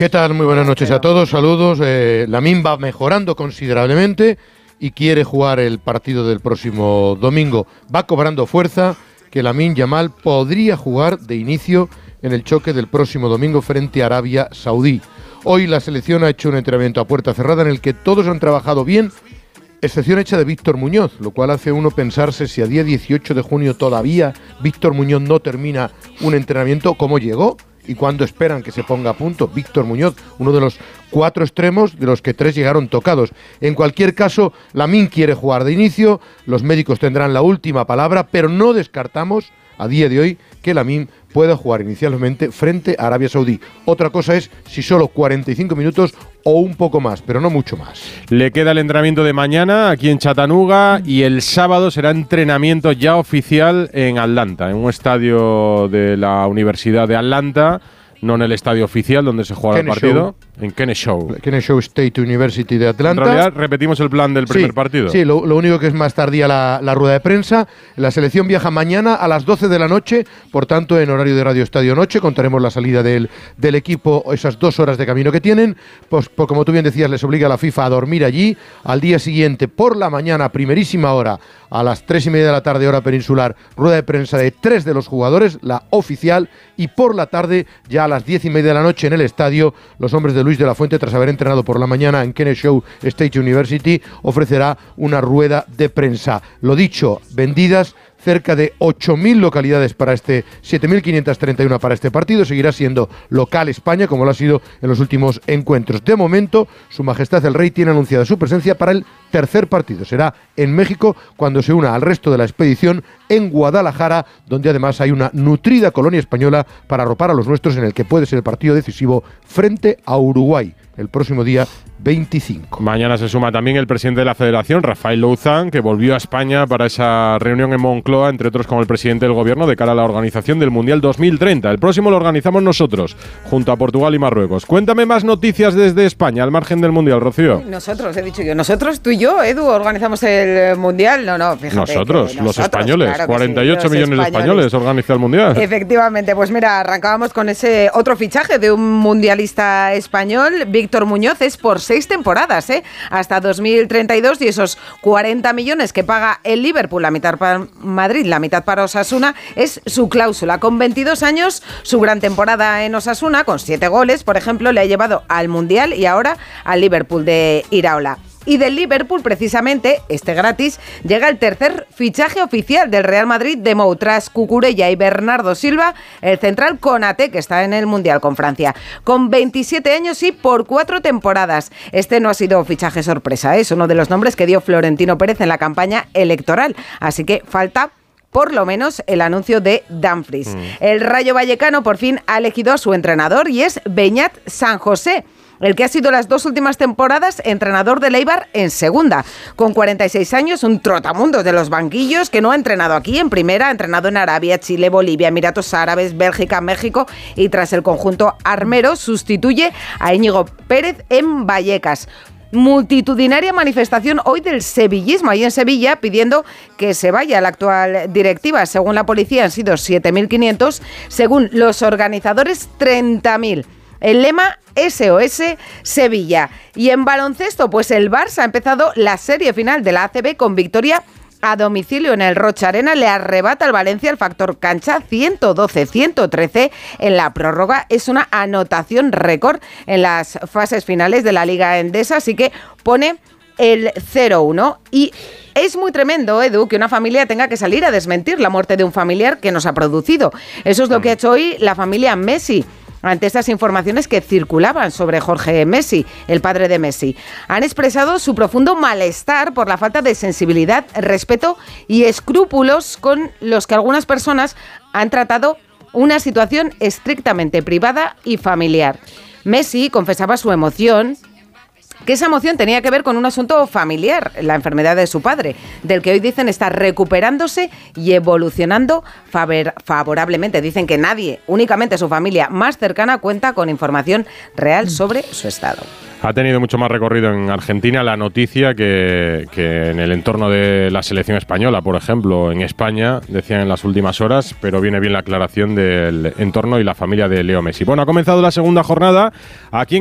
¿Qué tal? Muy buenas noches a todos, saludos. Lamine va mejorando considerablemente y quiere jugar el partido del próximo domingo. Va cobrando fuerza que Lamine Yamal podría jugar de inicio en el choque del próximo domingo frente a Arabia Saudí. Hoy la selección ha hecho un entrenamiento a puerta cerrada en el que todos han trabajado bien, excepción hecha de Víctor Muñoz, lo cual hace uno pensarse si a día 18 de junio todavía Víctor Muñoz no termina un entrenamiento, ¿cómo llegó? ¿Y cuándo esperan que se ponga a punto? Víctor Muñoz, uno de los 4 extremos, de los que 3 llegaron tocados. En cualquier caso, Lamine quiere jugar de inicio, los médicos tendrán la última palabra, pero no descartamos a día de hoy que Lamine pueda jugar inicialmente frente a Arabia Saudí. Otra cosa es si solo 45 minutos o un poco más, pero no mucho más. Le queda el entrenamiento de mañana aquí en Chattanooga y el sábado será entrenamiento ya oficial en Atlanta, en un estadio de la Universidad de Atlanta, no en el estadio oficial donde se juega el partido, en Kennesaw State University de Atlanta. En realidad repetimos el plan del primer partido. Sí, lo único que es más tardía la rueda de prensa. La selección viaja mañana a las 12 de la noche, por tanto en horario de Radio Estadio Noche contaremos la salida del equipo, esas 2 horas de camino que tienen. Pues como tú bien decías, les obliga a la FIFA a dormir allí. Al día siguiente, por la mañana, primerísima hora, a las 3:30 de la tarde, hora peninsular, rueda de prensa de 3 de los jugadores, la oficial, y por la tarde, ya a las 10:30 de la noche en el estadio, los hombres de Luis de la Fuente, tras haber entrenado por la mañana en Kennesaw State University, ofrecerá una rueda de prensa. Lo dicho, vendidas cerca de 8.000 localidades para 7.531 para este partido. Seguirá siendo local España, como lo ha sido en los últimos encuentros. De momento, Su Majestad el Rey tiene anunciada su presencia para el tercer partido. Será en México, cuando se una al resto de la expedición en Guadalajara, donde además hay una nutrida colonia española para arropar a los nuestros en el que puede ser el partido decisivo frente a Uruguay el próximo día 25. Mañana se suma también el presidente de la Federación, Rafael Louzán, que volvió a España para esa reunión en Moncloa, entre otros con el presidente del Gobierno, de cara a la organización del Mundial 2030. El próximo lo organizamos nosotros, junto a Portugal y Marruecos. Cuéntame más noticias desde España, al margen del Mundial, Rocío. Nosotros, he dicho yo. Nosotros, tú y yo, Edu, organizamos el Mundial. No, fíjate. Nosotros, los españoles. Claro 48 sí, millones de españoles organiza el Mundial. Efectivamente, pues mira, arrancábamos con ese otro fichaje de un mundialista español, Víctor Muñoz, es por 6 temporadas, hasta 2032, y esos 40 millones que paga el Liverpool, la mitad para Madrid, la mitad para Osasuna, es su cláusula. Con 22 años, su gran temporada en Osasuna, con 7 goles, por ejemplo, le ha llevado al Mundial y ahora al Liverpool de Iraola. Y del Liverpool, precisamente, gratis, llega el tercer fichaje oficial del Real Madrid de Mou, tras Cucurella y Bernardo Silva, el central Konaté, que está en el Mundial con Francia. Con 27 años y por 4 temporadas. No ha sido fichaje sorpresa, es uno de los nombres que dio Florentino Pérez en la campaña electoral. Así que falta por lo menos el anuncio de Dumfries. El Rayo Vallecano por fin ha elegido a su entrenador y es Beñat San José, el que ha sido las 2 últimas temporadas entrenador del Eibar en segunda. Con 46 años, un trotamundos de los banquillos que no ha entrenado aquí en primera, ha entrenado en Arabia, Chile, Bolivia, Emiratos Árabes, Bélgica, México, y tras el conjunto armero sustituye a Íñigo Pérez en Vallecas. Multitudinaria manifestación hoy del sevillismo ahí en Sevilla, pidiendo que se vaya la actual directiva. Según la policía han sido 7.500, según los organizadores 30.000. El lema SOS Sevilla. Y en baloncesto, pues el Barça ha empezado la serie final de la ACB con victoria a domicilio en el Rocha Arena. Le arrebata al Valencia el factor cancha 112-113 en la prórroga. Es una anotación récord en las fases finales de la Liga Endesa, así que pone el 0-1. Y es muy tremendo, Edu, que una familia tenga que salir a desmentir la muerte de un familiar que nos ha producido. Eso es lo que ha hecho hoy la familia Messi ante estas informaciones que circulaban sobre Jorge Messi, el padre de Messi. Han expresado su profundo malestar por la falta de sensibilidad, respeto y escrúpulos con los que algunas personas han tratado una situación estrictamente privada y familiar. Messi confesaba su emoción, que esa emoción tenía que ver con un asunto familiar, la enfermedad de su padre, del que hoy dicen está recuperándose y evolucionando favorablemente. Dicen que nadie, únicamente su familia más cercana, cuenta con información real sobre su estado. Ha tenido mucho más recorrido en Argentina la noticia que en el entorno de la selección española, por ejemplo, en España, decían en las últimas horas, pero viene bien la aclaración del entorno y la familia de Leo Messi. Bueno, ha comenzado la segunda jornada aquí en